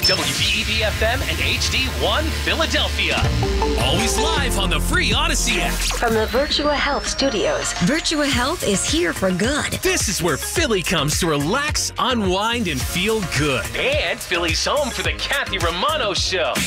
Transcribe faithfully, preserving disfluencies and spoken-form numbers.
W V E B F M and H D one Philadelphia. Always live on the free Odyssey app. From the Virtua Health Studios. Virtua Health is here for good. This is where Philly comes to relax, unwind, and feel good. And Philly's home for the Kathy Romano Show.